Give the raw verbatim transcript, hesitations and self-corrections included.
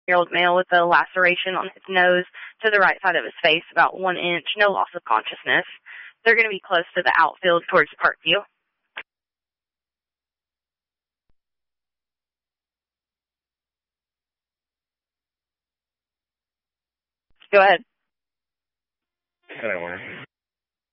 year old male with a laceration on his nose to the right side of his face, about one inch, no loss of consciousness. They're going to be close to the outfield towards Parkview. Go ahead. Can I work?